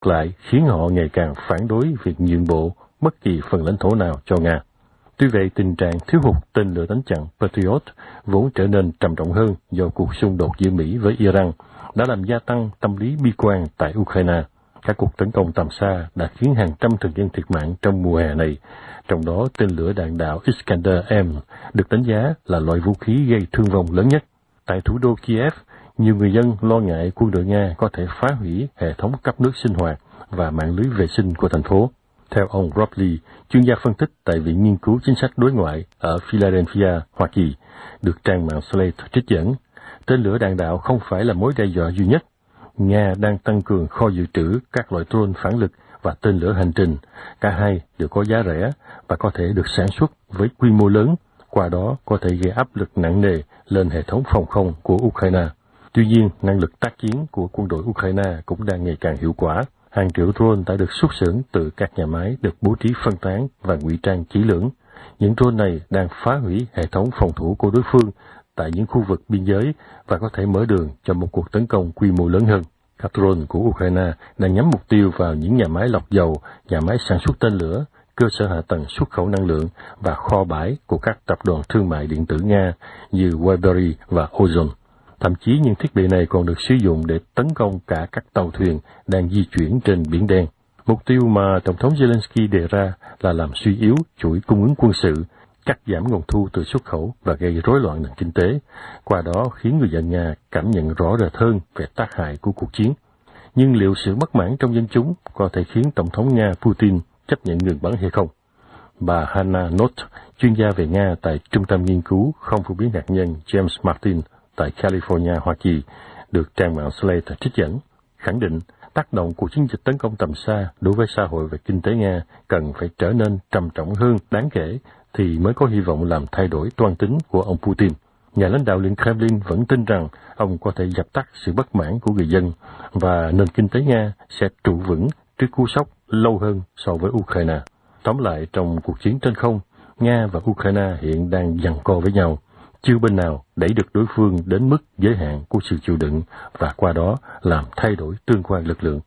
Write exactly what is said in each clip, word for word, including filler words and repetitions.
lại khiến họ ngày càng phản đối việc nhượng bộ bất kỳ phần lãnh thổ nào cho Nga. Tuy vậy, tình trạng thiếu hụt tên lửa đánh chặn Patriot vốn trở nên trầm trọng hơn do cuộc xung đột giữa Mỹ với Iran đã làm gia tăng tâm lý bi quan tại Ukraine. Các cuộc tấn công tầm xa đã khiến hàng trăm thường dân thiệt mạng trong mùa hè này, trong đó tên lửa đạn đạo Iskander M được đánh giá là loại vũ khí gây thương vong lớn nhất. Tại thủ đô Kiev, nhiều người dân lo ngại quân đội Nga có thể phá hủy hệ thống cấp nước sinh hoạt và mạng lưới vệ sinh của thành phố. Theo ông Rob Lee, chuyên gia phân tích tại Viện Nghiên cứu Chính sách Đối ngoại ở Philadelphia, Hoa Kỳ, được trang mạng Slate trích dẫn, tên lửa đạn đạo không phải là mối đe dọa duy nhất. Nga đang tăng cường kho dự trữ các loại drone phản lực và tên lửa hành trình. Cả hai đều có giá rẻ và có thể được sản xuất với quy mô lớn, qua đó có thể gây áp lực nặng nề lên hệ thống phòng không của Ukraine. Tuy nhiên, năng lực tác chiến của quân đội Ukraine cũng đang ngày càng hiệu quả. Hàng triệu drone đã được xuất xưởng từ các nhà máy được bố trí phân tán và ngụy trang kỹ lưỡng. Những drone này đang phá hủy hệ thống phòng thủ của đối phương tại những khu vực biên giới và có thể mở đường cho một cuộc tấn công quy mô lớn hơn. Các drone của Ukraine đang nhắm mục tiêu vào những nhà máy lọc dầu, nhà máy sản xuất tên lửa, cơ sở hạ tầng xuất khẩu năng lượng và kho bãi của các tập đoàn thương mại điện tử Nga như Wildberries và Ozon. Thậm chí những thiết bị này còn được sử dụng để tấn công cả các tàu thuyền đang di chuyển trên Biển Đen. Mục tiêu mà Tổng thống Zelensky đề ra là làm suy yếu chuỗi cung ứng quân sự, cắt giảm nguồn thu từ xuất khẩu và gây rối loạn nền kinh tế, qua đó khiến người dân Nga cảm nhận rõ rệt hơn về tác hại của cuộc chiến. Nhưng liệu sự bất mãn trong dân chúng có thể khiến Tổng thống Nga Putin chấp nhận ngừng bắn hay không? Bà Hanna Not, chuyên gia về Nga tại Trung tâm Nghiên cứu Không phổ biến hạt nhân James Martin tại California, Hoa Kỳ, được trang mạng Slate trích dẫn, khẳng định tác động của chiến dịch tấn công tầm xa đối với xã hội và kinh tế Nga cần phải trở nên trầm trọng hơn đáng kể thì mới có hy vọng làm thay đổi toan tính của ông Putin. Nhà lãnh đạo Điện Kremlin vẫn tin rằng ông có thể dập tắt sự bất mãn của người dân và nền kinh tế Nga sẽ trụ vững trước cú sốc lâu hơn so với Ukraine. Tóm lại, trong cuộc chiến trên không, Nga và Ukraine hiện đang giằng co với nhau. Chưa bên nào đẩy được đối phương đến mức giới hạn của sự chịu đựng và qua đó làm thay đổi tương quan lực lượng.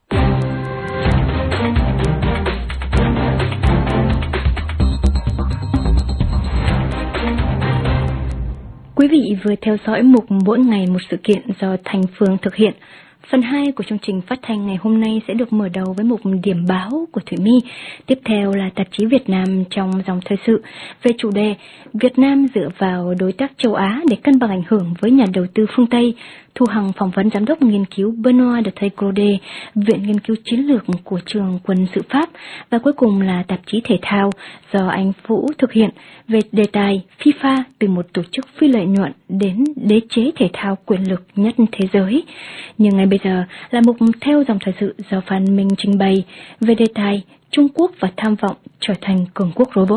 Quý vị vừa theo dõi mục Mỗi ngày một sự kiện do Thành Phương thực hiện. Phần hai của chương trình phát thanh ngày hôm nay sẽ được mở đầu với một điểm báo của Thủy My. Tiếp theo là tạp chí Việt Nam trong dòng thời sự về chủ đề Việt Nam dựa vào đối tác châu Á để cân bằng ảnh hưởng với nhà đầu tư phương Tây. Thu Hằng phỏng vấn giám đốc nghiên cứu Benoit de Teicrode, Viện Nghiên cứu Chiến lược của Trường Quân sự Pháp. Và cuối cùng là tạp chí thể thao do anh Vũ thực hiện về đề tài FIFA từ một tổ chức phi lợi nhuận đến đế chế thể thao quyền lực nhất thế giới. Nhưng ngay bây giờ là mục theo dòng thời sự do Phan Minh trình bày về đề tài Trung Quốc và tham vọng trở thành cường quốc robot.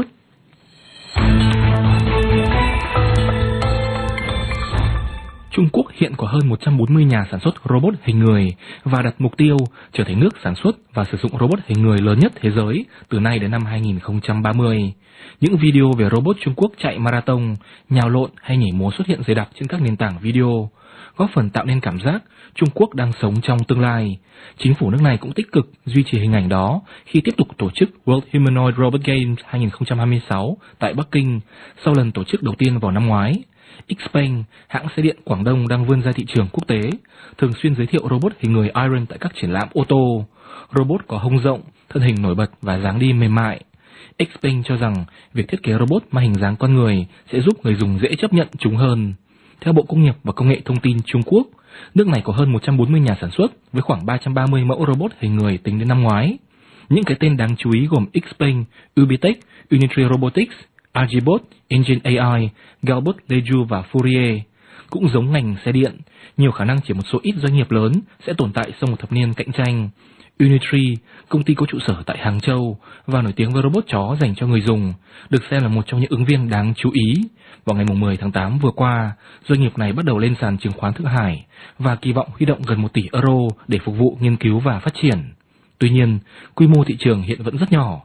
Trung Quốc hiện có hơn một trăm bốn mươi nhà sản xuất robot hình người và đặt mục tiêu trở thành nước sản xuất và sử dụng robot hình người lớn nhất thế giới từ nay đến năm hai nghìn không trăm ba mươi. Những video về robot Trung Quốc chạy marathon, nhào lộn hay nhảy múa xuất hiện dày đặc trên các nền tảng video, góp phần tạo nên cảm giác Trung Quốc đang sống trong tương lai. Chính phủ nước này cũng tích cực duy trì hình ảnh đó khi tiếp tục tổ chức World Humanoid Robot Games hai nghìn không trăm hai mươi sáu tại Bắc Kinh sau lần tổ chức đầu tiên vào năm ngoái. Xpeng, hãng xe điện Quảng Đông đang vươn ra thị trường quốc tế, thường xuyên giới thiệu robot hình người Iron tại các triển lãm ô tô. Robot có hông rộng, thân hình nổi bật và dáng đi mềm mại. Xpeng cho rằng việc thiết kế robot mang hình dáng con người sẽ giúp người dùng dễ chấp nhận chúng hơn. Theo Bộ Công nghiệp và Công nghệ Thông tin Trung Quốc, nước này có hơn một trăm bốn mươi nhà sản xuất với khoảng ba trăm ba mươi mẫu robot hình người tính đến năm ngoái. Những cái tên đáng chú ý gồm Xpeng, Ubitech, Unitary Robotics, Argibot, Engine a i, Galbot, Leju và Fourier. Cũng giống ngành xe điện, nhiều khả năng chỉ một số ít doanh nghiệp lớn sẽ tồn tại sau một thập niên cạnh tranh. Unitary, công ty có trụ sở tại Hàng Châu và nổi tiếng với robot chó dành cho người dùng, được xem là một trong những ứng viên đáng chú ý. Vào ngày mười tháng tám vừa qua, doanh nghiệp này bắt đầu lên sàn chứng khoán Thượng Hải và kỳ vọng huy động gần một tỷ euro để phục vụ nghiên cứu và phát triển. Tuy nhiên, quy mô thị trường hiện vẫn rất nhỏ.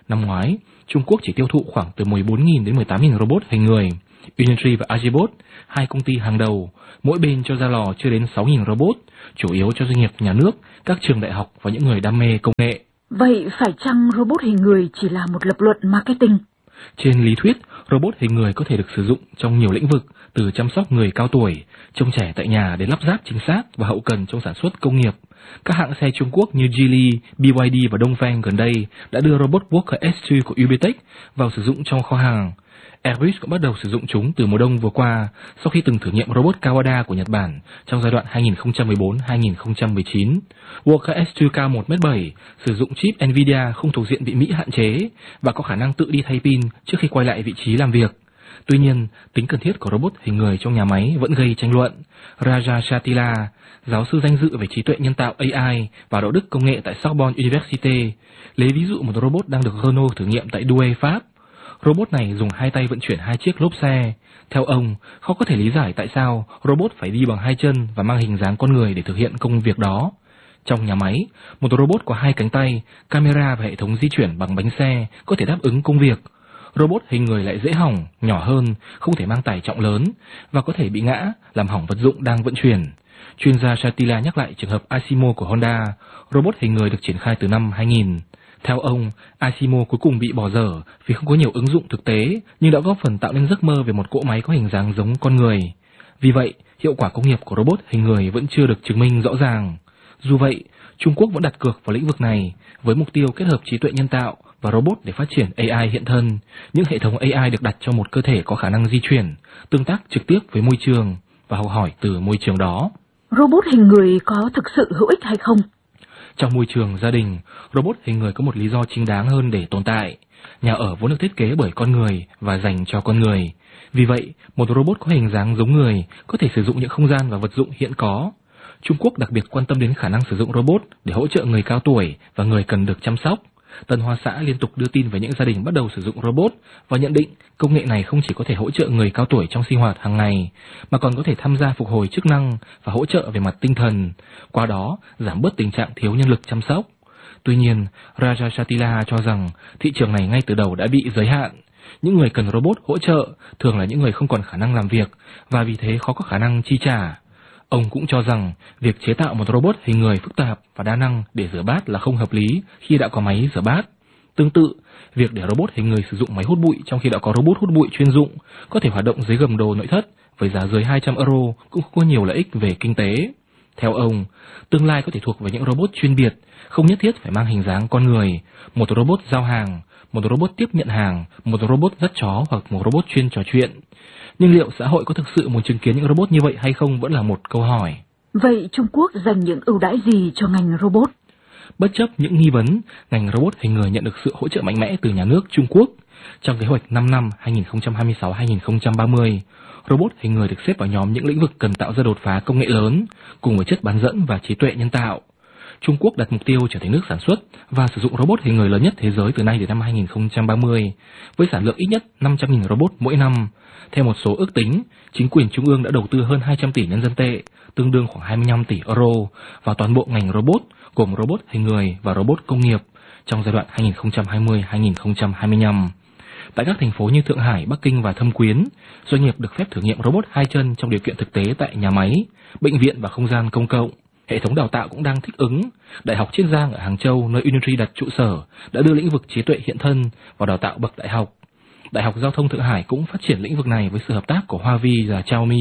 Năm ngoái, Trung Quốc chỉ tiêu thụ khoảng từ mười bốn nghìn đến mười tám nghìn robot hình người. Unity và Agibot, hai công ty hàng đầu, mỗi bên cho ra lò chưa đến sáu nghìn robot, chủ yếu cho doanh nghiệp nhà nước, các trường đại học và những người đam mê công nghệ. Vậy phải chăng robot hình người chỉ là một lập luận marketing? Trên lý thuyết, robot hình người có thể được sử dụng trong nhiều lĩnh vực, từ chăm sóc người cao tuổi, trông trẻ tại nhà đến lắp ráp chính xác và hậu cần trong sản xuất công nghiệp. Các hãng xe Trung Quốc như Geely, bê y đê và Dongfeng gần đây đã đưa robot Walker ét hai của Ubitech vào sử dụng trong kho hàng. Airbus cũng bắt đầu sử dụng chúng từ mùa đông vừa qua, sau khi từng thử nghiệm robot Kawada của Nhật Bản trong giai đoạn hai nghìn không trăm mười bốn đến hai nghìn không trăm mười chín. Walker ét hai cao một mét bảy, sử dụng chip Nvidia không thuộc diện bị Mỹ hạn chế và có khả năng tự đi thay pin trước khi quay lại vị trí làm việc. Tuy nhiên, tính cần thiết của robot hình người trong nhà máy vẫn gây tranh luận. Raja Shatila, giáo sư danh dự về trí tuệ nhân tạo a i và đạo đức công nghệ tại Sorbonne University, lấy ví dụ một robot đang được Renault thử nghiệm tại Douai, Pháp. Robot này dùng hai tay vận chuyển hai chiếc lốp xe. Theo ông, khó có thể lý giải tại sao robot phải đi bằng hai chân và mang hình dáng con người để thực hiện công việc đó. Trong nhà máy, một robot có hai cánh tay, camera và hệ thống di chuyển bằng bánh xe có thể đáp ứng công việc. Robot hình người lại dễ hỏng, nhỏ hơn, không thể mang tải trọng lớn và có thể bị ngã, làm hỏng vật dụng đang vận chuyển. Chuyên gia Shatila nhắc lại trường hợp Asimo của Honda, robot hình người được triển khai từ năm hai nghìn. Theo ông, Asimo cuối cùng bị bỏ dở vì không có nhiều ứng dụng thực tế, nhưng đã góp phần tạo nên giấc mơ về một cỗ máy có hình dáng giống con người. Vì vậy, hiệu quả công nghiệp của robot hình người vẫn chưa được chứng minh rõ ràng. Dù vậy, Trung Quốc vẫn đặt cược vào lĩnh vực này, với mục tiêu kết hợp trí tuệ nhân tạo và robot để phát triển a i hiện thân. Những hệ thống a i được đặt cho một cơ thể có khả năng di chuyển, tương tác trực tiếp với môi trường và học hỏi từ môi trường đó. Robot hình người có thực sự hữu ích hay không? Trong môi trường gia đình, robot hình người có một lý do chính đáng hơn để tồn tại. Nhà ở vốn được thiết kế bởi con người và dành cho con người. Vì vậy, một robot có hình dáng giống người có thể sử dụng những không gian và vật dụng hiện có. Trung Quốc đặc biệt quan tâm đến khả năng sử dụng robot để hỗ trợ người cao tuổi và người cần được chăm sóc. Tân Hoa Xã liên tục đưa tin về những gia đình bắt đầu sử dụng robot và nhận định công nghệ này không chỉ có thể hỗ trợ người cao tuổi trong sinh hoạt hàng ngày, mà còn có thể tham gia phục hồi chức năng và hỗ trợ về mặt tinh thần, qua đó giảm bớt tình trạng thiếu nhân lực chăm sóc. Tuy nhiên, Raja Shatila cho rằng thị trường này ngay từ đầu đã bị giới hạn. Những người cần robot hỗ trợ thường là những người không còn khả năng làm việc và vì thế khó có khả năng chi trả. Ông cũng cho rằng việc chế tạo một robot hình người phức tạp và đa năng để rửa bát là không hợp lý khi đã có máy rửa bát. Tương tự, việc để robot hình người sử dụng máy hút bụi trong khi đã có robot hút bụi chuyên dụng có thể hoạt động dưới gầm đồ nội thất với giá dưới hai trăm euro cũng không có nhiều lợi ích về kinh tế. Theo ông, tương lai có thể thuộc về những robot chuyên biệt, không nhất thiết phải mang hình dáng con người, một robot giao hàng, một robot tiếp nhận hàng, một robot dắt chó hoặc một robot chuyên trò chuyện. Nhưng liệu xã hội có thực sự muốn chứng kiến những robot như vậy hay không vẫn là một câu hỏi. Vậy Trung Quốc dành những ưu đãi gì cho ngành robot? Bất chấp những nghi vấn, ngành robot hình người nhận được sự hỗ trợ mạnh mẽ từ nhà nước Trung Quốc. Trong kế hoạch năm năm hai nghìn không trăm hai mươi sáu đến hai nghìn không trăm ba mươi, robot hình người được xếp vào nhóm những lĩnh vực cần tạo ra đột phá công nghệ lớn, cùng với chất bán dẫn và trí tuệ nhân tạo. Trung Quốc đặt mục tiêu trở thành nước sản xuất và sử dụng robot hình người lớn nhất thế giới từ nay đến năm hai nghìn không trăm ba mươi, với sản lượng ít nhất năm trăm nghìn robot mỗi năm. Theo một số ước tính, chính quyền trung ương đã đầu tư hơn hai trăm tỷ nhân dân tệ, tương đương khoảng hai mươi lăm tỷ euro, vào toàn bộ ngành robot, gồm robot hình người và robot công nghiệp, trong giai đoạn hai nghìn không trăm hai mươi đến hai nghìn không trăm hai mươi lăm. Tại các thành phố như Thượng Hải, Bắc Kinh và Thâm Quyến, doanh nghiệp được phép thử nghiệm robot hai chân trong điều kiện thực tế tại nhà máy, bệnh viện và không gian công cộng. Hệ thống đào tạo cũng đang thích ứng. Đại học Chiết Giang ở Hàng Châu, nơi Unity đặt trụ sở, đã đưa lĩnh vực trí tuệ hiện thân vào đào tạo bậc đại học. Đại học Giao thông Thượng Hải cũng phát triển lĩnh vực này với sự hợp tác của Huawei và Xiaomi.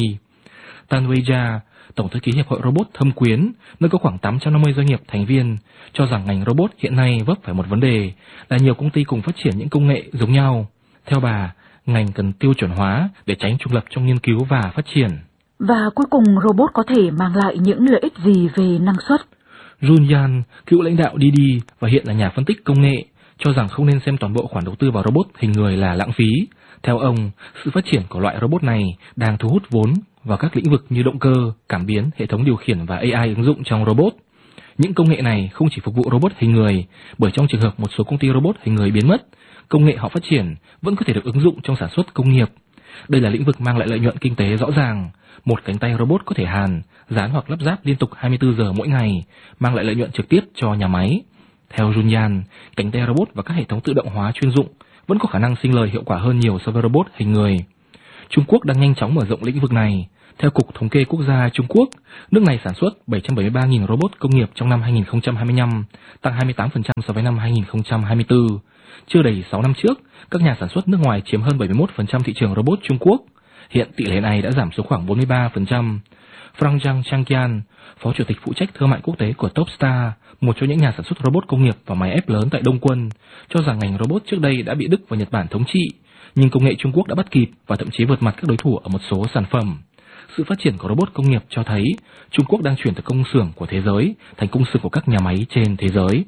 Tan Weijia, Tổng thư ký Hiệp hội Robot Thâm Quyến, nơi có khoảng tám trăm năm mươi doanh nghiệp thành viên, cho rằng ngành robot hiện nay vấp phải một vấn đề là nhiều công ty cùng phát triển những công nghệ giống nhau. Theo bà, ngành cần tiêu chuẩn hóa để tránh trùng lập trong nghiên cứu và phát triển. Và cuối cùng robot có thể mang lại những lợi ích gì về năng suất? Jun Yan, cựu lãnh đạo Didi và hiện là nhà phân tích công nghệ, cho rằng không nên xem toàn bộ khoản đầu tư vào robot hình người là lãng phí. Theo ông, sự phát triển của loại robot này đang thu hút vốn vào các lĩnh vực như động cơ, cảm biến, hệ thống điều khiển và a i ứng dụng trong robot. Những công nghệ này không chỉ phục vụ robot hình người, bởi trong trường hợp một số công ty robot hình người biến mất, công nghệ họ phát triển vẫn có thể được ứng dụng trong sản xuất công nghiệp. Đây là lĩnh vực mang lại lợi nhuận kinh tế rõ ràng. Một cánh tay robot có thể hàn, dán hoặc lắp ráp liên tục hai mươi tư giờ mỗi ngày, mang lại lợi nhuận trực tiếp cho nhà máy. Theo Junyan, cánh tay robot và các hệ thống tự động hóa chuyên dụng vẫn có khả năng sinh lời hiệu quả hơn nhiều so với robot hình người. Trung Quốc đang nhanh chóng mở rộng lĩnh vực này. Theo Cục Thống kê Quốc gia Trung Quốc, nước này sản xuất bảy trăm bảy mươi ba nghìn robot công nghiệp trong năm hai nghìn không trăm hai mươi lăm, tăng hai mươi tám phần trăm so với năm hai nghìn không trăm hai mươi tư. Chưa đầy sáu năm trước, các nhà sản xuất nước ngoài chiếm hơn bảy mươi mốt phần trăm thị trường robot Trung Quốc. Hiện tỷ lệ này đã giảm xuống khoảng bốn mươi ba phần trăm. Frank Zhang Changqian, Phó Chủ tịch phụ trách thương mại quốc tế của Topstar, một trong những nhà sản xuất robot công nghiệp và máy ép lớn tại Đông Quân, cho rằng ngành robot trước đây đã bị Đức và Nhật Bản thống trị, nhưng công nghệ Trung Quốc đã bắt kịp và thậm chí vượt mặt các đối thủ ở một số sản phẩm. Sự phát triển của robot công nghiệp cho thấy Trung Quốc đang chuyển từ công xưởng của thế giới thành công xưởng của các nhà máy trên thế giới.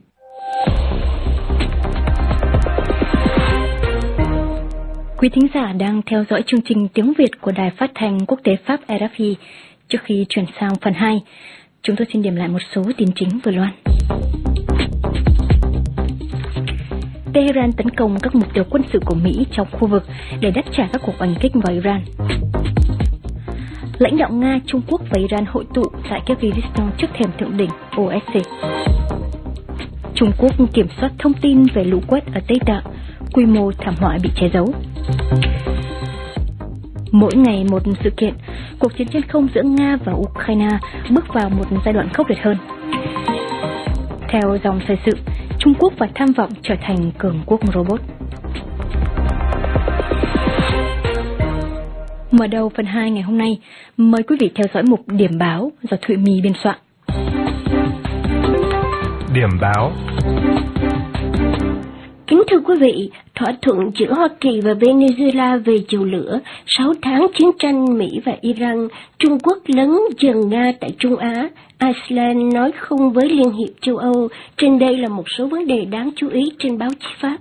Quý thính giả đang theo dõi chương trình tiếng Việt của Đài Phát thanh Quốc tế Pháp R F I. Trước khi chuyển sang phần hai, chúng tôi xin điểm lại một số tin chính vừa loan. Tehran tấn công các mục tiêu quân sự của Mỹ trong khu vực để đáp trả các cuộc oanh kích vào Iran. Lãnh đạo Nga, Trung Quốc và Iran hội tụ tại Kyrgyzstan trước thềm thượng đỉnh O S C. Trung Quốc kiểm soát thông tin về lũ quét ở Tây Tạng, quy mô thảm họa bị che giấu. Mỗi ngày một sự kiện, cuộc chiến trên không giữa Nga và Ukraine bước vào một giai đoạn khốc liệt hơn. Theo dòng thời sự, Trung Quốc và tham vọng trở thành cường quốc robot. Mở đầu phần hai ngày hôm nay, mời quý vị theo dõi mục Điểm báo do Thụy My biên soạn. Điểm báo. Kính thưa quý vị, thỏa thuận giữa Hoa Kỳ và Venezuela về dầu lửa, sáu tháng chiến tranh Mỹ và Iran, Trung Quốc lấn dần Nga tại Trung Á, Iceland nói không với Liên hiệp châu Âu. Trên đây là một số vấn đề đáng chú ý trên báo chí Pháp.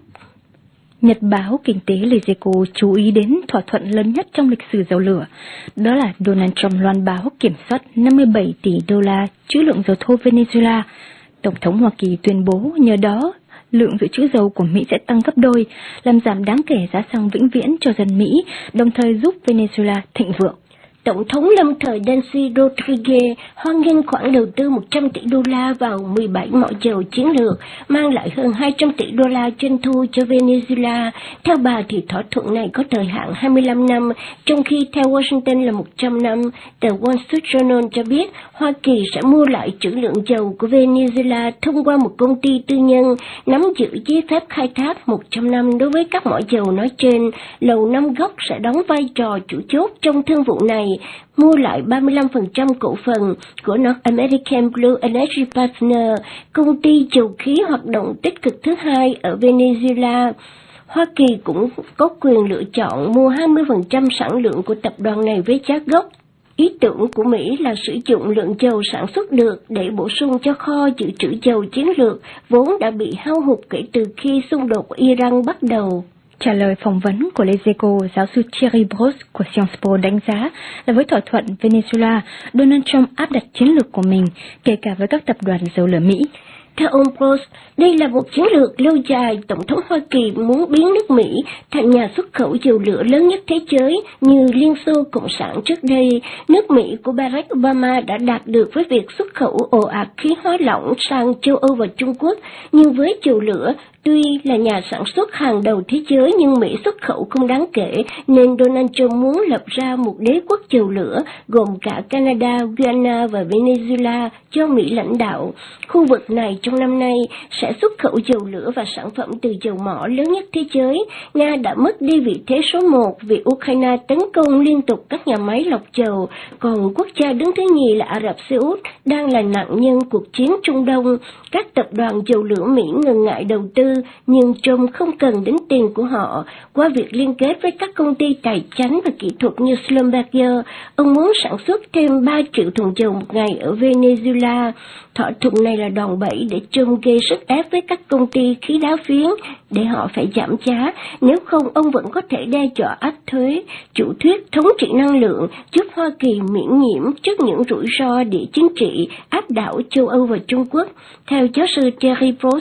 Nhật báo Kinh tế Lezeco chú ý đến thỏa thuận lớn nhất trong lịch sử dầu lửa. Đó là Donald Trump loan báo kiểm soát năm mươi bảy tỷ đô la trữ lượng dầu thô Venezuela. Tổng thống Hoa Kỳ tuyên bố nhờ đó, lượng dự trữ dầu của Mỹ sẽ tăng gấp đôi, làm giảm đáng kể giá xăng vĩnh viễn cho dân Mỹ, đồng thời giúp Venezuela thịnh vượng. Tổng thống lâm thời Delcy Rodriguez hoan nghênh khoản đầu tư một trăm tỷ đô la vào mười bảy mỏ dầu chiến lược, mang lại hơn hai trăm tỷ đô la doanh thu cho Venezuela. Theo bà thì thỏa thuận này có thời hạn hai mươi lăm năm, trong khi theo Washington là một trăm năm. Tờ Wall Street Journal cho biết Hoa Kỳ sẽ mua lại trữ lượng dầu của Venezuela thông qua một công ty tư nhân nắm giữ giấy phép khai thác một trăm năm đối với các mỏ dầu nói trên. Lầu Năm Góc sẽ đóng vai trò chủ chốt trong thương vụ này, mua lại ba mươi lăm phần trăm cổ phần của North American Blue Energy Partners, công ty dầu khí hoạt động tích cực thứ hai ở Venezuela. Hoa Kỳ cũng có quyền lựa chọn mua hai mươi phần trăm sản lượng của tập đoàn này với giá gốc. Ý tưởng của Mỹ là sử dụng lượng dầu sản xuất được để bổ sung cho kho dự trữ dầu chiến lược vốn đã bị hao hụt kể từ khi xung đột Iran bắt đầu. Trả lời phỏng vấn của Lezeco, giáo sư Thierry Brosse của Sciences Po đánh giá là với thỏa thuận Venezuela, Donald Trump áp đặt chiến lược của mình, kể cả với các tập đoàn dầu lửa Mỹ. Theo ông Brosse, đây là một chiến lược lâu dài. Tổng thống Hoa Kỳ muốn biến nước Mỹ thành nhà xuất khẩu dầu lửa lớn nhất thế giới như Liên Xô Cộng sản trước đây. Nước Mỹ của Barack Obama đã đạt được với việc xuất khẩu ồ ạt khí hóa lỏng sang châu Âu và Trung Quốc, nhưng với dầu lửa, tuy là nhà sản xuất hàng đầu thế giới nhưng Mỹ xuất khẩu không đáng kể, nên Donald Trump muốn lập ra một đế quốc dầu lửa gồm cả Canada, Guyana và Venezuela cho Mỹ lãnh đạo. Khu vực này trong năm nay sẽ xuất khẩu dầu lửa và sản phẩm từ dầu mỏ lớn nhất thế giới. Nga đã mất đi vị thế số một vì Ukraine tấn công liên tục các nhà máy lọc dầu, còn quốc gia đứng thứ nhì là Ả Rập Xê Út đang là nạn nhân cuộc chiến Trung Đông. Các tập đoàn dầu lửa Mỹ ngần ngại đầu tư, nhưng Trump không cần đến tiền của họ. Qua việc liên kết với các công ty tài chánh và kỹ thuật như Schlumberger, ông muốn sản xuất thêm ba triệu thùng dầu một ngày ở Venezuela. Thỏa thuận này là đòn bẩy để Trump gây sức ép với các công ty khí đá phiến để họ phải giảm giá, nếu không ông vẫn có thể đe dọa áp thuế. Chủ thuyết thống trị năng lượng giúp Hoa Kỳ miễn nhiễm trước những rủi ro địa chính trị áp đảo châu Âu và Trung Quốc. Theo giáo sư Thierry Brosse,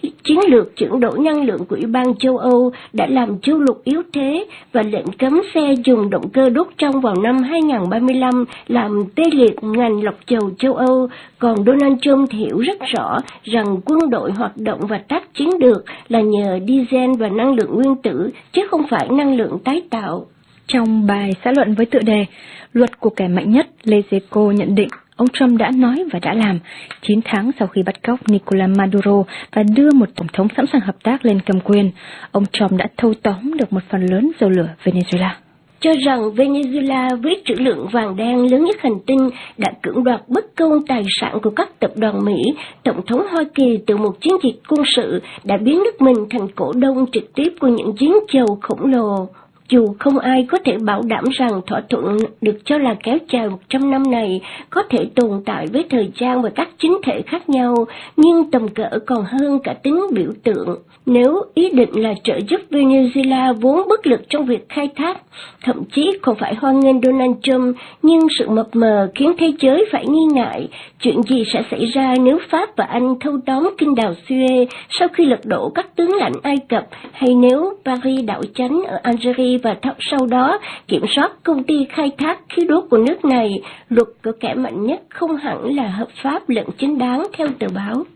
chiến lược chuyển đổi năng lượng của Ủy ban châu Âu đã làm châu lục yếu thế và lệnh cấm xe dùng động cơ đốt trong vào năm hai nghìn không trăm ba mươi lăm làm tê liệt ngành lọc dầu châu Âu. Còn Donald Trump thì hiểu rất rõ rằng quân đội hoạt động và tác chiến được là nhờ diesel và năng lượng nguyên tử, chứ không phải năng lượng tái tạo. Trong bài xã luận với tựa đề Luật của kẻ mạnh nhất, Lezeco nhận định ông Trump đã nói và đã làm chín tháng sau khi bắt cóc Nicolas Maduro và đưa một tổng thống sẵn sàng hợp tác lên cầm quyền. Ông Trump đã thâu tóm được một phần lớn dầu lửa Venezuela. Cho rằng Venezuela với trữ lượng vàng đen lớn nhất hành tinh đã cưỡng đoạt bất công tài sản của các tập đoàn Mỹ, Tổng thống Hoa Kỳ từ một chiến dịch quân sự đã biến nước mình thành cổ đông trực tiếp của những giếng dầu khổng lồ. Dù không ai có thể bảo đảm rằng thỏa thuận được cho là kéo dài một trăm năm này có thể tồn tại với thời gian và các chính thể khác nhau, nhưng tầm cỡ còn hơn cả tính biểu tượng. Nếu ý định là trợ giúp Venezuela vốn bất lực trong việc khai thác, thậm chí còn phải hoan nghênh Donald Trump, nhưng sự mập mờ khiến thế giới phải nghi ngại chuyện gì sẽ xảy ra nếu Pháp và Anh thâu tóm kinh đảo Suez sau khi lật đổ các tướng lãnh Ai Cập, hay nếu Paris đảo chánh ở Algeria và sau đó kiểm soát công ty khai thác khí đốt của nước này. Luật của kẻ mạnh nhất không hẳn là hợp pháp lẫn chính đáng theo tờ báo.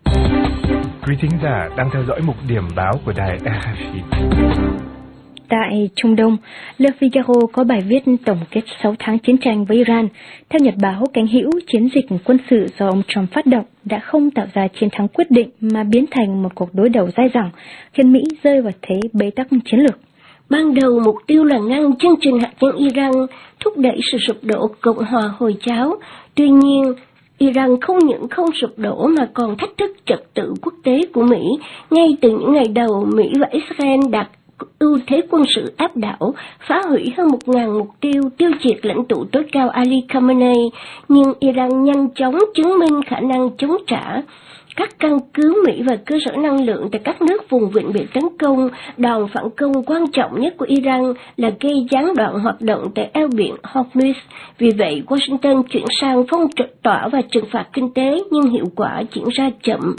Quý thính giả đang theo dõi mục điểm báo của đài rờ ép i. Tại Trung Đông, Le Figaro có bài viết tổng kết sáu tháng chiến tranh với Iran. Theo nhật báo cánh hữu, chiến dịch quân sự do ông Trump phát động đã không tạo ra chiến thắng quyết định mà biến thành một cuộc đối đầu dai dẳng, khiến Mỹ rơi vào thế bế tắc chiến lược. Ban đầu mục tiêu là ngăn chương trình hạt nhân Iran, thúc đẩy sự sụp đổ Cộng hòa Hồi giáo. Tuy nhiên, Iran không những không sụp đổ mà còn thách thức trật tự quốc tế của Mỹ. Ngay từ những ngày đầu, Mỹ và Israel đạt ưu thế quân sự áp đảo, phá hủy hơn một ngàn mục tiêu, tiêu diệt lãnh tụ tối cao Ali Khamenei. Nhưng Iran nhanh chóng chứng minh khả năng chống trả. Các căn cứ Mỹ và cơ sở năng lượng tại các nước vùng vịnh bị tấn công. Đòn phản công quan trọng nhất của Iran là gây gián đoạn hoạt động tại eo biển Hormuz. Vì vậy, Washington chuyển sang phong tỏa và trừng phạt kinh tế, nhưng hiệu quả diễn ra chậm.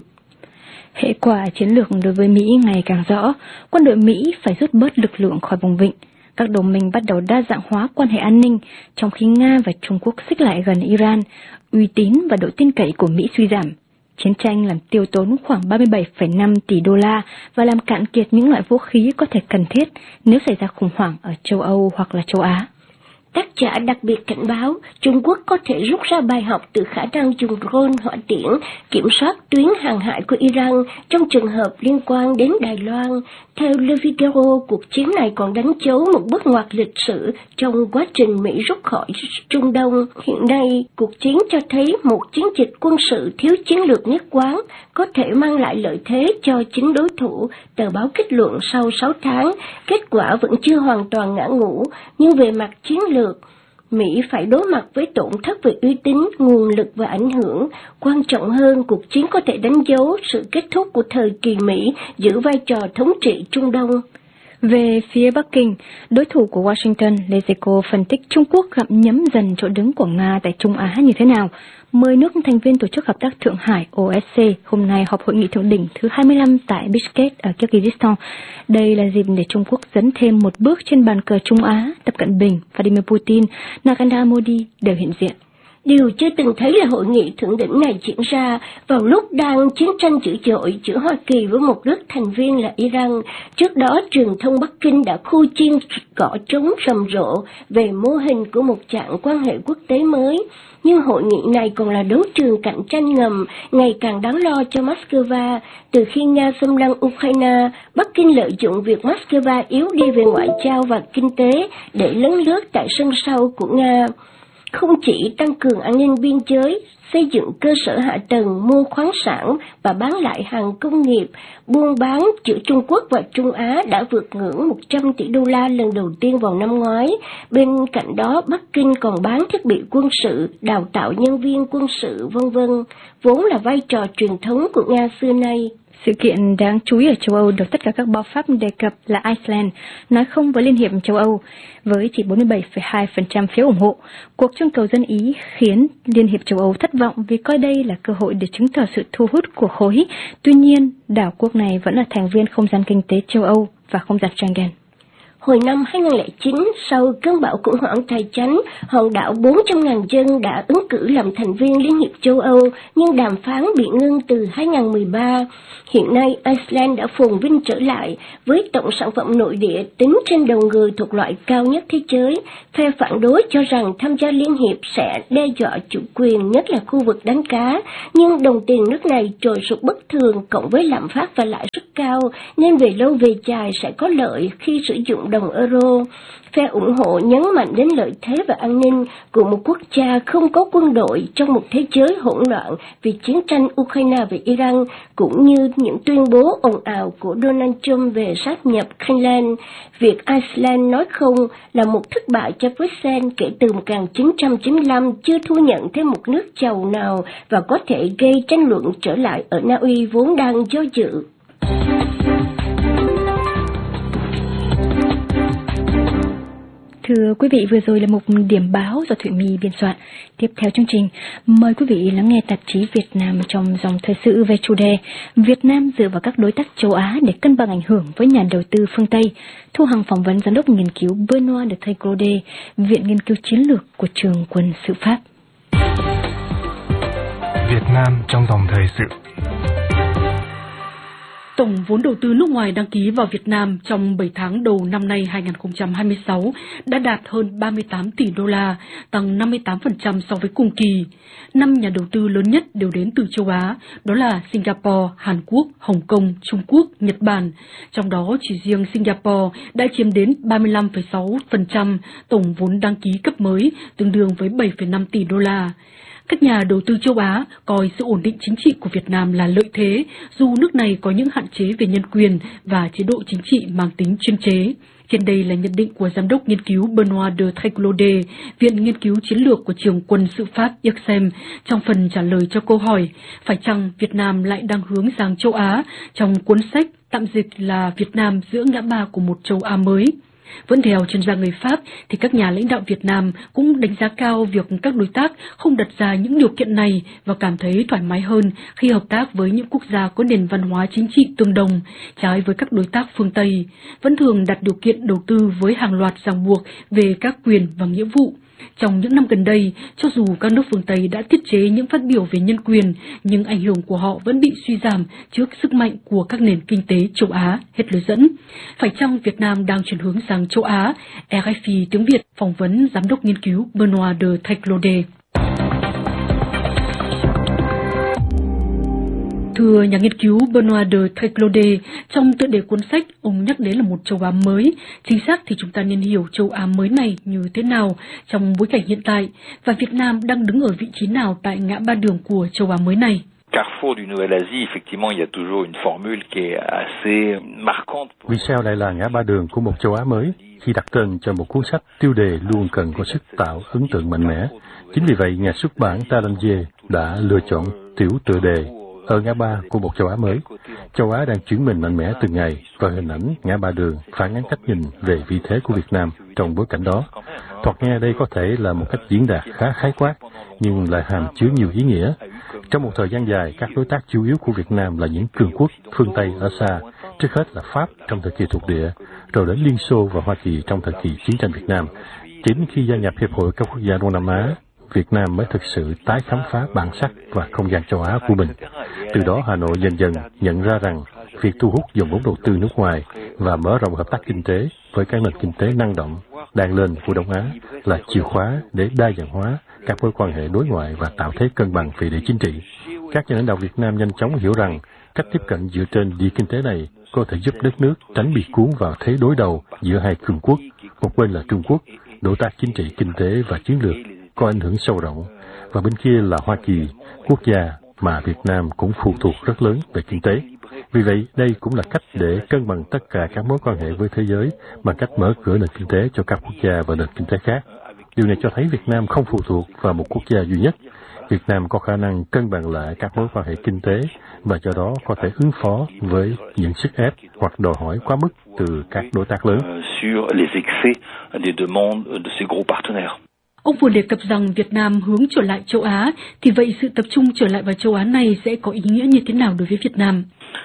Hệ quả chiến lược đối với Mỹ ngày càng rõ. Quân đội Mỹ phải rút bớt lực lượng khỏi vùng vịnh. Các đồng minh bắt đầu đa dạng hóa quan hệ an ninh, trong khi Nga và Trung Quốc xích lại gần Iran. Uy tín và độ tin cậy của Mỹ suy giảm. Chiến tranh làm tiêu tốn khoảng ba mươi bảy phẩy năm tỷ đô la và làm cạn kiệt những loại vũ khí có thể cần thiết nếu xảy ra khủng hoảng ở châu Âu hoặc là châu Á. Tác giả đặc biệt cảnh báo Trung Quốc có thể rút ra bài học từ khả năng dùng drone hỏa tiễn kiểm soát tuyến hàng hải của Iran trong trường hợp liên quan đến Đài Loan. Theo Le Figaro, cuộc chiến này còn đánh dấu một bước ngoặt lịch sử trong quá trình Mỹ rút khỏi Trung Đông. Hiện nay, cuộc chiến cho thấy một chiến dịch quân sự thiếu chiến lược nhất quán có thể mang lại lợi thế cho chính đối thủ. Tờ báo kết luận sau sáu tháng, kết quả vẫn chưa hoàn toàn ngã ngũ, nhưng về mặt chiến lược, Mỹ phải đối mặt với tổn thất về uy tín, nguồn lực và ảnh hưởng. Quan trọng hơn, cuộc chiến có thể đánh dấu sự kết thúc của thời kỳ Mỹ giữ vai trò thống trị Trung Đông. Về phía Bắc Kinh, đối thủ của Washington, Lezeco phân tích Trung Quốc gặm nhấm dần chỗ đứng của Nga tại Trung Á như thế nào. Mười nước thành viên Tổ chức Hợp tác Thượng Hải O S C hôm nay họp hội nghị thượng đỉnh thứ hai mươi lăm tại Bishkek ở Kyrgyzstan. Đây là dịp để Trung Quốc dấn thêm một bước trên bàn cờ Trung Á. Tập Cận Bình, Vladimir Putin, Narendra Modi đều hiện diện. Điều chưa từng thấy là hội nghị thượng đỉnh này diễn ra vào lúc đang chiến tranh dữ dội giữa Hoa Kỳ với một nước thành viên là Iran. Trước đó, truyền thông Bắc Kinh đã khu chiên gõ trống rầm rộ về mô hình của một trạng quan hệ quốc tế mới. Nhưng hội nghị này còn là đấu trường cạnh tranh ngầm ngày càng đáng lo cho Moscow. Từ khi Nga xâm lăng Ukraine, Bắc Kinh lợi dụng việc Moscow yếu đi về ngoại giao và kinh tế để lấn lướt tại sân sau của Nga. Không chỉ tăng cường an ninh biên giới, xây dựng cơ sở hạ tầng, mua khoáng sản và bán lại hàng công nghiệp, buôn bán giữa Trung Quốc và Trung Á đã vượt ngưỡng một trăm tỷ đô la lần đầu tiên vào năm ngoái. Bên cạnh đó, Bắc Kinh còn bán thiết bị quân sự, đào tạo nhân viên quân sự, vân vân, vốn là vai trò truyền thống của Nga xưa nay. Sự kiện đáng chú ý ở châu Âu được tất cả các báo pháp đề cập là Iceland nói không với Liên hiệp châu Âu với chỉ bốn mươi bảy phẩy hai phần trăm phiếu ủng hộ. Cuộc trưng cầu dân Ý khiến Liên hiệp châu Âu thất vọng vì coi đây là cơ hội để chứng tỏ sự thu hút của khối. Tuy nhiên, đảo quốc này vẫn là thành viên không gian kinh tế châu Âu và không gian Schengen. Hồi năm hai không không chín, sau cơn bão khủng hoảng tài chánh, hòn đảo bốn trăm nghìn dân đã ứng cử làm thành viên Liên hiệp châu Âu, nhưng đàm phán bị ngưng từ hai không một ba. Hiện nay, Iceland đã phồn vinh trở lại, với tổng sản phẩm nội địa tính trên đầu người thuộc loại cao nhất thế giới. Phe phản đối cho rằng tham gia Liên hiệp sẽ đe dọa chủ quyền, nhất là khu vực đánh cá, nhưng đồng tiền nước này trồi sụt bất thường cộng với lạm phát và lãi suất cao, nên về lâu về dài sẽ có lợi khi sử dụng đồng euro. Phe ủng hộ nhấn mạnh đến lợi thế và an ninh của một quốc gia không có quân đội trong một thế giới hỗn loạn vì chiến tranh Ukraine và Iran, cũng như những tuyên bố ồn ào của Donald Trump về sáp nhập Greenland. Việc Iceland nói không là một thất bại cho Bruxelles kể từ một nghìn chín trăm chín mươi lăm, chưa thu nhận thêm một nước giàu nào và có thể gây tranh luận trở lại ở Na Uy vốn đang do dự. Thưa quý vị, vừa rồi là một điểm báo do Thụy My biên soạn. Tiếp theo chương trình, mời quý vị lắng nghe tạp chí Việt Nam trong dòng thời sự về chủ đề Việt Nam dựa vào các đối tác châu Á để cân bằng ảnh hưởng với nhà đầu tư phương Tây. Thu Hằng phỏng vấn giám đốc nghiên cứu Benoît de Triclaudet, Viện Nghiên cứu Chiến lược của Trường Quân sự Pháp. Việt Nam trong dòng thời sự. Tổng vốn đầu tư nước ngoài đăng ký vào Việt Nam trong bảy tháng đầu năm nay hai không hai sáu đã đạt hơn ba mươi tám tỷ đô la, tăng năm mươi tám phần trăm so với cùng kỳ. Năm nhà đầu tư lớn nhất đều đến từ châu Á, đó là Singapore, Hàn Quốc, Hồng Kông, Trung Quốc, Nhật Bản. Trong đó chỉ riêng Singapore đã chiếm đến ba mươi lăm phẩy sáu phần trăm tổng vốn đăng ký cấp mới, tương đương với bảy phẩy năm tỷ đô la. Các nhà đầu tư châu Á coi sự ổn định chính trị của Việt Nam là lợi thế, dù nước này có những hạn chế về nhân quyền và chế độ chính trị mang tính chuyên chế. Trên đây là nhận định của Giám đốc nghiên cứu Benoît de Triclaudet, Viện Nghiên cứu Chiến lược của Trường Quân sự Pháp I C S E M, trong phần trả lời cho câu hỏi phải chăng Việt Nam lại đang hướng sang châu Á trong cuốn sách tạm dịch là Việt Nam giữa ngã ba của một châu Á mới. Vẫn theo chuyên gia người Pháp thì các nhà lãnh đạo Việt Nam cũng đánh giá cao việc các đối tác không đặt ra những điều kiện này và cảm thấy thoải mái hơn khi hợp tác với những quốc gia có nền văn hóa chính trị tương đồng, trái với các đối tác phương Tây, vẫn thường đặt điều kiện đầu tư với hàng loạt ràng buộc về các quyền và nghĩa vụ. Trong những năm gần đây, cho dù các nước phương Tây đã tiết chế những phát biểu về nhân quyền, nhưng ảnh hưởng của họ vẫn bị suy giảm trước sức mạnh của các nền kinh tế châu Á, hết lời dẫn. Phải chăng Việt Nam đang chuyển hướng sang châu Á? rờ ép i tiếng Việt phỏng vấn Giám đốc nghiên cứu Benoît de Triclaudet. Thưa nhà nghiên cứu Benoît de Triclaudet, trong tựa đề cuốn sách, ông nhắc đến là một châu Á mới. Chính xác thì chúng ta nên hiểu châu Á mới này như thế nào trong bối cảnh hiện tại, và Việt Nam đang đứng ở vị trí nào tại ngã ba đường của châu Á mới này. Carrefour du Nouvelle-Asie, effectivement, il y a toujours une formule qui est assez marquante. Vì sao lại là ngã ba đường của một châu Á mới? Khi đặt tên cho một cuốn sách, tiêu đề luôn cần có sức tạo ấn tượng mạnh mẽ. Chính vì vậy, nhà xuất bản Talandier đã lựa chọn tiểu tựa đề ở ngã ba của một châu Á mới. Châu Á đang chuyển mình mạnh mẽ từng ngày, và hình ảnh ngã ba đường phản ánh cách nhìn về vị thế của Việt Nam trong bối cảnh đó. Thoạt nghe đây có thể là một cách diễn đạt khá khái quát, nhưng lại hàm chứa nhiều ý nghĩa. Trong một thời gian dài, các đối tác chủ yếu của Việt Nam là những cường quốc phương Tây ở xa, trước hết là Pháp trong thời kỳ thuộc địa, rồi đến Liên Xô và Hoa Kỳ trong thời kỳ chiến tranh Việt Nam. Chính khi gia nhập Hiệp hội các quốc gia Đông Nam Á, Việt Nam mới thực sự tái khám phá bản sắc và không gian châu Á của mình. Từ đó, Hà Nội dần dần nhận ra rằng việc thu hút dòng vốn đầu tư nước ngoài và mở rộng hợp tác kinh tế với các nền kinh tế năng động đang lên của Đông Á là chìa khóa để đa dạng hóa các mối quan hệ đối ngoại và tạo thế cân bằng về địa chính trị. Các nhà lãnh đạo Việt Nam nhanh chóng hiểu rằng cách tiếp cận dựa trên địa kinh tế này có thể giúp đất nước tránh bị cuốn vào thế đối đầu giữa hai cường quốc, một bên là Trung Quốc, đối tác chính trị, kinh tế và chiến lược có ảnh hưởng sâu rộng, và bên kia là Hoa Kỳ, quốc gia mà Việt Nam cũng phụ thuộc rất lớn về kinh tế. Vì vậy, đây cũng là cách để cân bằng tất cả các mối quan hệ với thế giới bằng cách mở cửa nền kinh tế cho các quốc gia và nền kinh tế khác. Điều này cho thấy Việt Nam không phụ thuộc vào một quốc gia duy nhất. Việt Nam có khả năng cân bằng lại các mối quan hệ kinh tế và do đó có thể ứng phó với những sức ép hoặc đòi hỏi quá mức từ các đối tác lớn. Ông vừa đề cập rằng Việt Nam hướng trở lại châu Á, thì vậy sự tập trung trở lại vào châu Á này sẽ có ý nghĩa như thế nào đối với Việt Nam?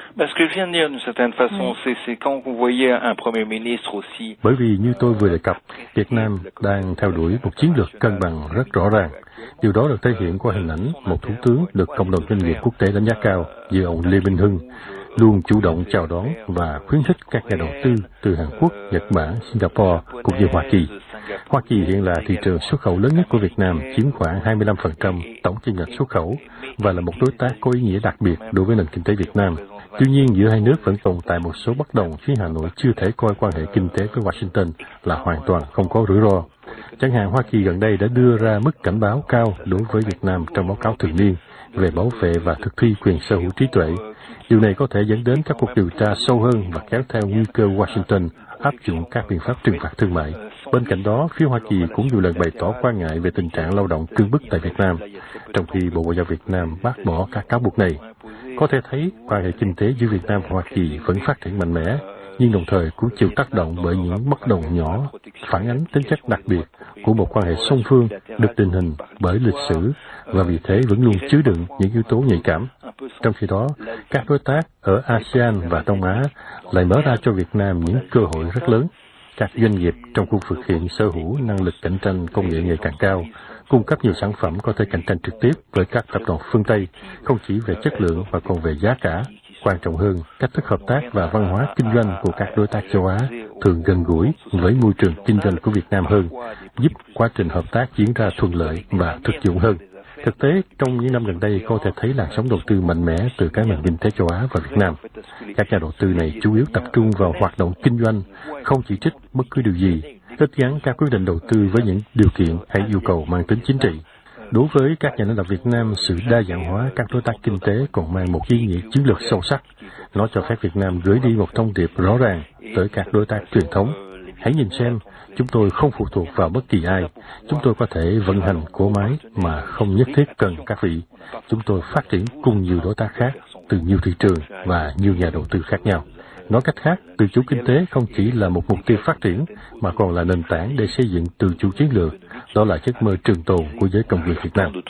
Bởi vì như tôi vừa đề cập, Việt Nam đang theo đuổi một chiến lược cân bằng rất rõ ràng. Điều đó được thể hiện qua hình ảnh một thủ tướng được cộng đồng doanh nghiệp quốc tế đánh giá cao như ông Lê Minh Hưng, luôn chủ động chào đón và khuyến khích các nhà đầu tư từ Hàn Quốc, Nhật Bản, Singapore cũng như Hoa Kỳ. Hoa Kỳ hiện là thị trường xuất khẩu lớn nhất của Việt Nam, chiếm khoảng hai mươi lăm phần trăm tổng kim ngạch xuất khẩu và là một đối tác có ý nghĩa đặc biệt đối với nền kinh tế Việt Nam. Tuy nhiên, giữa hai nước vẫn tồn tại một số bất đồng khiến Hà Nội chưa thể coi quan hệ kinh tế với Washington là hoàn toàn không có rủi ro. Chẳng hạn, Hoa Kỳ gần đây đã đưa ra mức cảnh báo cao đối với Việt Nam trong báo cáo thường niên về bảo vệ và thực thi quyền sở hữu trí tuệ. Điều này có thể dẫn đến các cuộc điều tra sâu hơn và kéo theo nguy cơ Washington áp dụng các biện pháp trừng phạt thương mại. Bên cạnh đó, phía Hoa Kỳ cũng nhiều lần bày tỏ quan ngại về tình trạng lao động cưỡng bức tại Việt Nam, trong khi Bộ Ngoại giao Việt Nam bác bỏ các cáo buộc này. Có thể thấy, quan hệ kinh tế giữa Việt Nam và Hoa Kỳ vẫn phát triển mạnh mẽ, nhưng đồng thời cũng chịu tác động bởi những bất đồng nhỏ, phản ánh tính chất đặc biệt của một quan hệ song phương được định hình bởi lịch sử và vì thế vẫn luôn chứa đựng những yếu tố nhạy cảm. Trong khi đó, các đối tác ở a sê an và Đông Á lại mở ra cho Việt Nam những cơ hội rất lớn. Các doanh nghiệp trong khu vực hiện sở hữu năng lực cạnh tranh công nghệ ngày càng cao, cung cấp nhiều sản phẩm có thể cạnh tranh trực tiếp với các tập đoàn phương Tây, không chỉ về chất lượng mà còn về giá cả. Quan trọng hơn, cách thức hợp tác và văn hóa kinh doanh của các đối tác châu Á thường gần gũi với môi trường kinh doanh của Việt Nam hơn, giúp quá trình hợp tác diễn ra thuận lợi và thực dụng hơn. Thực tế, trong những năm gần đây có thể thấy làn sóng đầu tư mạnh mẽ từ các nền kinh tế châu Á và Việt Nam. Các nhà đầu tư này chủ yếu tập trung vào hoạt động kinh doanh, không chỉ trích bất cứ điều gì, ít gắn các quyết định đầu tư với những điều kiện hay yêu cầu mang tính chính trị. Đối với các nhà lãnh đạo Việt Nam, sự đa dạng hóa các đối tác kinh tế còn mang một ý nghĩa chiến lược sâu sắc. Nó cho phép Việt Nam gửi đi một thông điệp rõ ràng tới các đối tác truyền thống. Hãy nhìn xem, chúng tôi không phụ thuộc vào bất kỳ ai. Chúng tôi có thể vận hành cỗ máy mà không nhất thiết cần các vị. Chúng tôi phát triển cùng nhiều đối tác khác từ nhiều thị trường và nhiều nhà đầu tư khác nhau. Nói cách khác, tự chủ kinh tế không chỉ là một mục tiêu phát triển, mà còn là nền tảng để xây dựng tự chủ chiến lược. Đó là giấc mơ trường tồn của giới công việc Việt Nam.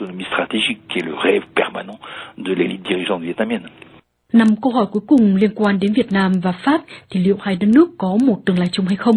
Năm câu hỏi cuối cùng liên quan đến Việt Nam và Pháp thì liệu hai đất nước có một tương lai chung hay không?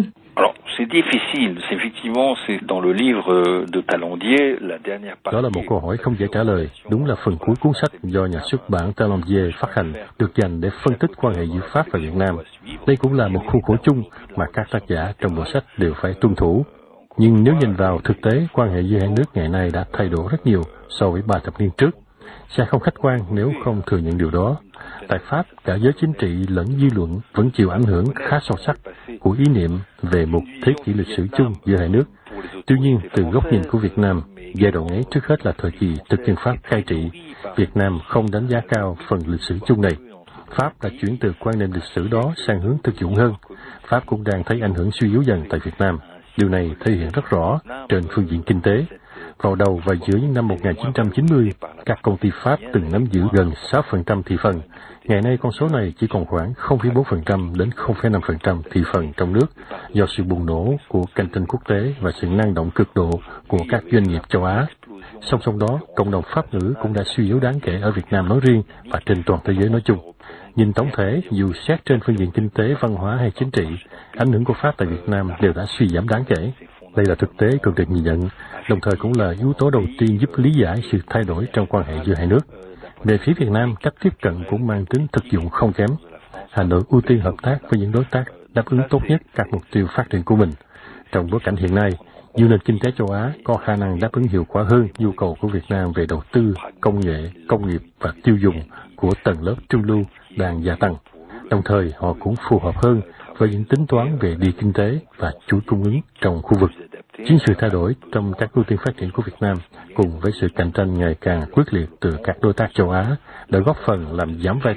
Đó là một câu hỏi không dễ trả lời. Đúng là phần cuối cuốn sách do nhà xuất bản Talandier phát hành được dành để phân tích quan hệ giữa Pháp và Việt Nam. Đây cũng là một khuôn khổ chung mà các tác giả trong bộ sách đều phải tuân thủ. Nhưng nếu nhìn vào thực tế, quan hệ giữa hai nước ngày nay đã thay đổi rất nhiều so với ba thập niên trước. Sẽ không khách quan nếu không thừa nhận điều đó. Tại Pháp, cả giới chính trị lẫn dư luận vẫn chịu ảnh hưởng khá sâu sắc của ý niệm về một thế kỷ lịch sử chung giữa hai nước. Tuy nhiên, từ góc nhìn của Việt Nam, giai đoạn ấy trước hết là thời kỳ thực dân Pháp cai trị. Việt Nam không đánh giá cao phần lịch sử chung này. Pháp đã chuyển từ quan niệm lịch sử đó sang hướng thực dụng hơn. Pháp cũng đang thấy ảnh hưởng suy yếu dần tại Việt Nam. Điều này thể hiện rất rõ trên phương diện kinh tế. Vào đầu và giữa những năm một nghìn chín trăm chín mươi, các công ty Pháp từng nắm giữ gần sáu phần trăm thị phần. Ngày nay con số này chỉ còn khoảng không phẩy bốn phần trăm đến không phẩy năm phần trăm thị phần trong nước do sự bùng nổ của cạnh tranh quốc tế và sự năng động cực độ của các doanh nghiệp châu Á. Song song đó, cộng đồng Pháp ngữ cũng đã suy yếu đáng kể ở Việt Nam nói riêng và trên toàn thế giới nói chung. Nhìn tổng thể, dù xét trên phương diện kinh tế, văn hóa hay chính trị, ảnh hưởng của Pháp tại Việt Nam đều đã suy giảm đáng kể. Đây là thực tế cần được nhìn nhận, đồng thời cũng là yếu tố đầu tiên giúp lý giải sự thay đổi trong quan hệ giữa hai nước. Về phía Việt Nam, cách tiếp cận cũng mang tính thực dụng không kém. Hà Nội ưu tiên hợp tác với những đối tác đáp ứng tốt nhất các mục tiêu phát triển của mình. Trong bối cảnh hiện nay, nhiều nền kinh tế châu Á có khả năng đáp ứng hiệu quả hơn nhu cầu của Việt Nam về đầu tư, công nghệ, công nghiệp và tiêu dùng của tầng lớp trung lưu đang gia tăng. Đồng thời, họ cũng phù hợp hơn với những tính toán về địa kinh tế và chuỗi cung ứng trong khu vực. Chính sự thay đổi trong các ưu tiên phát triển của Việt Nam cùng với sự cạnh tranh ngày càng quyết liệt từ các đối tác châu Á đã góp phần làm giảm vai trò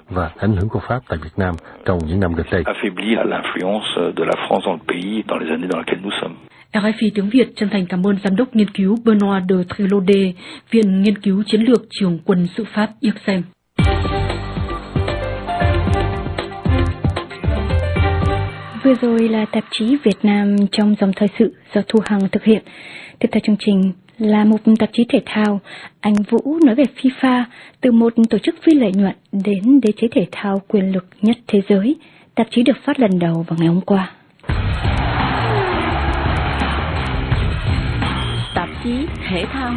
và ảnh hưởng của Pháp tại Việt Nam trong những năm gần đây. Affaibli l'influence de la France dans le pays dans les années dans lesquelles nous sommes. rờ ép i tiếng Việt chân thành cảm ơn Giám đốc nghiên cứu Benoît de Trilaudet, Viện Nghiên cứu Chiến lược Trường quân sự Pháp I R S E M. Vừa rồi là tạp chí Việt Nam trong dòng thời sự do Thu Hằng thực hiện. Tiếp theo chương trình là một tạp chí thể thao. Anh Vũ nói về FIFA, từ một tổ chức phi lợi nhuận đến đế chế thể thao quyền lực nhất thế giới. Tạp chí được phát lần đầu vào ngày hôm qua. Tạp chí thể thao.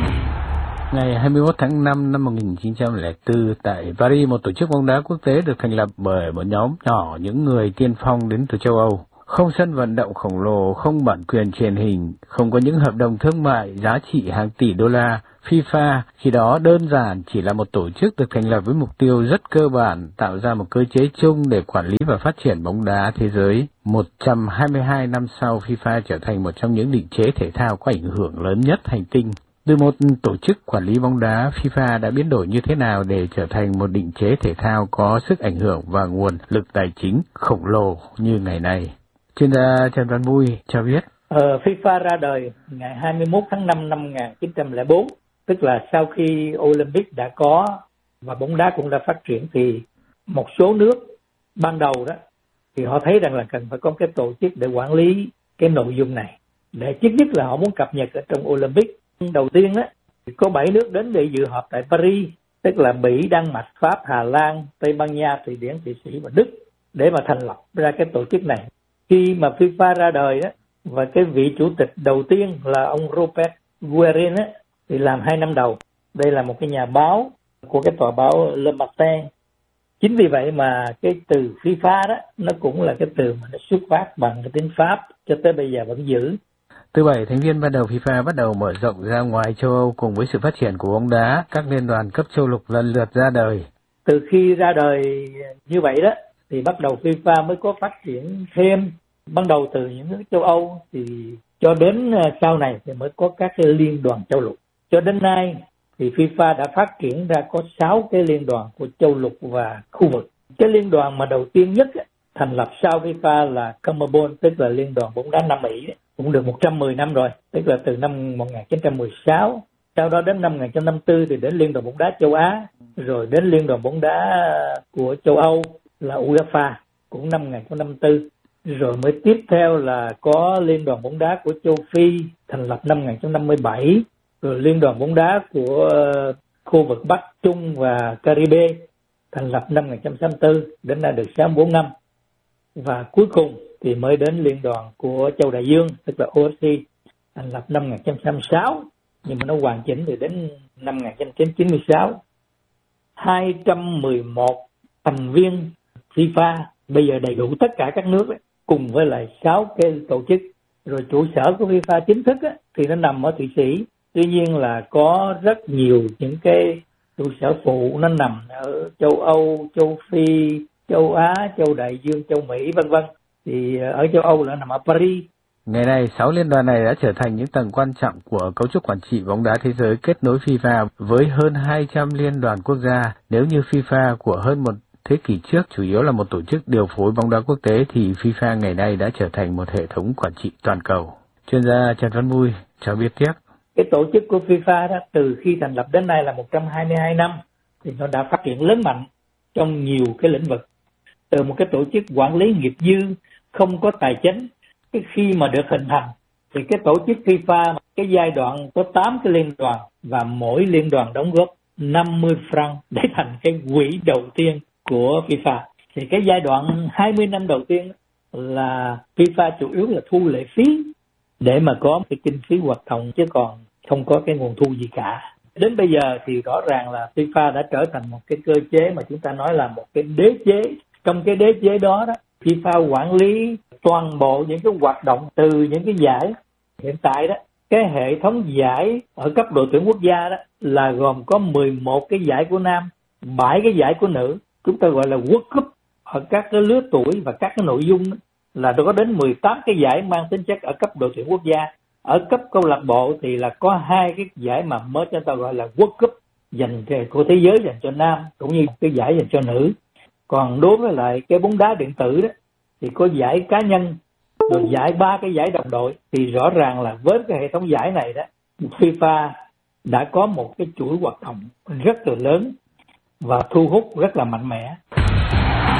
Ngày hai mươi mốt tháng năm năm một nghìn chín trăm lẻ bốn, tại Paris, một tổ chức bóng đá quốc tế được thành lập bởi một nhóm nhỏ những người tiên phong đến từ châu Âu. Không sân vận động khổng lồ, không bản quyền truyền hình, không có những hợp đồng thương mại giá trị hàng tỷ đô la. FIFA khi đó đơn giản chỉ là một tổ chức được thành lập với mục tiêu rất cơ bản, tạo ra một cơ chế chung để quản lý và phát triển bóng đá thế giới. một trăm hai mươi hai năm sau, FIFA trở thành một trong những định chế thể thao có ảnh hưởng lớn nhất hành tinh. Từ một tổ chức quản lý bóng đá, FIFA đã biến đổi như thế nào để trở thành một định chế thể thao có sức ảnh hưởng và nguồn lực tài chính khổng lồ như ngày nay? Chuyên gia Trần Văn Vui cho biết. Ờ, FIFA ra đời ngày hai mươi mốt tháng năm năm một nghìn chín trăm lẻ bốn, tức là sau khi Olympic đã có và bóng đá cũng đã phát triển, thì một số nước ban đầu đó thì họ thấy rằng là cần phải có cái tổ chức để quản lý cái nội dung này, để trước nhất là họ muốn cập nhật ở trong Olympic. Đầu tiên đó thì có bảy nước đến để dự họp tại Paris, tức là Bỉ, Đan Mạch, Pháp, Hà Lan, Tây Ban Nha, Thụy Điển, Thụy Sĩ và Đức, để mà thành lập ra cái tổ chức này. Khi mà FIFA ra đời đó, và cái vị chủ tịch đầu tiên là ông Robert Guerin á, thì làm hai năm đầu. Đây là một cái nhà báo của cái tòa báo Le Matin. Chính vì vậy mà cái từ FIFA đó nó cũng là cái từ mà nó xuất phát bằng cái tiếng Pháp, cho tới bây giờ vẫn giữ. Từ bảy thành viên ban đầu, FIFA bắt đầu mở rộng ra ngoài châu Âu. Cùng với sự phát triển của bóng đá, các liên đoàn cấp châu lục lần lượt ra đời. Từ khi ra đời như vậy đó thì bắt đầu FIFA mới có phát triển thêm. Ban đầu từ những nước châu Âu thì cho đến sau này thì mới có các cái liên đoàn châu lục. Cho đến nay thì FIFA đã phát triển ra có sáu cái liên đoàn của châu lục và khu vực. Cái liên đoàn mà đầu tiên nhất thành lập sau FIFA là CONMEBOL, tức là liên đoàn bóng đá Nam Mỹ, cũng được một trăm mười năm rồi, tức là từ năm một nghìn chín trăm mười sáu. Sau đó đến năm một nghìn chín trăm năm mươi tư thì đến liên đoàn bóng đá châu Á, rồi đến liên đoàn bóng đá của châu Âu là UEFA, cũng năm một nghìn chín trăm năm mươi tư. Rồi mới tiếp theo là có liên đoàn bóng đá của châu Phi thành lập năm một nghìn chín trăm năm mươi bảy, rồi liên đoàn bóng đá của khu vực Bắc Trung và Caribe thành lập năm một nghìn chín trăm sáu mươi tư, đến nay được sáu mươi bốn năm. Và cuối cùng thì mới đến liên đoàn của châu Đại Dương, tức là o ép xê, thành lập năm một nghìn chín trăm sáu mươi sáu, nhưng mà nó hoàn chỉnh thì đến năm một nghìn chín trăm chín mươi sáu. hai trăm mười một thành viên FIFA bây giờ đầy đủ tất cả các nước ấy, cùng với lại sáu cái tổ chức. Rồi trụ sở của FIFA chính thức ấy, thì nó nằm ở Thụy Sĩ. Tuy nhiên là có rất nhiều những cái trụ sở phụ nó nằm ở châu Âu, châu Phi, châu Á, châu Đại Dương, châu Mỹ vân vân. Thì ở châu Âu là nằm ở Paris. Ngày nay, sáu liên đoàn này đã trở thành những tầng quan trọng của cấu trúc quản trị bóng đá thế giới, kết nối FIFA với hơn hai trăm liên đoàn quốc gia. Nếu như FIFA của hơn một thế kỷ trước chủ yếu là một tổ chức điều phối bóng đá quốc tế, thì FIFA ngày nay đã trở thành một hệ thống quản trị toàn cầu. Chuyên gia Trần Văn Vui cho biết tiếp. Cái tổ chức của FIFA đó, từ khi thành lập đến nay là một trăm hai mươi hai năm, thì nó đã phát triển lớn mạnh trong nhiều cái lĩnh vực. Từ một cái tổ chức quản lý nghiệp dư, không có tài chính, cái khi mà được hình thành, thì cái tổ chức FIFA, cái giai đoạn có tám cái liên đoàn, và mỗi liên đoàn đóng góp năm mươi franc để thành cái quỹ đầu tiên của FIFA. Thì cái giai đoạn hai mươi năm đầu tiên là FIFA chủ yếu là thu lệ phí để mà có cái kinh phí hoạt động, chứ còn không có cái nguồn thu gì cả. Đến bây giờ thì rõ ràng là FIFA đã trở thành một cái cơ chế mà chúng ta nói là một cái đế chế. Trong cái đế chế đó, đó FIFA quản lý toàn bộ những cái hoạt động từ những cái giải. Hiện tại đó, cái hệ thống giải ở cấp đội tuyển quốc gia đó là gồm có mười một cái giải của nam, bảy cái giải của nữ. Chúng ta gọi là World Cup. Ở các cái lứa tuổi và các cái nội dung đó, là có đến mười tám cái giải mang tính chất ở cấp đội tuyển quốc gia. Ở cấp câu lạc bộ thì là có hai cái giải mà mới cho ta gọi là World Cup, dành của thế giới dành cho nam, cũng như cái giải dành cho nữ. Còn đối với lại cái bóng đá điện tử đó thì có giải cá nhân rồi giải ba cái giải đồng đội, thì rõ ràng là với cái hệ thống giải này đó, FIFA đã có một cái chuỗi hoạt động rất là lớn và thu hút rất là mạnh mẽ.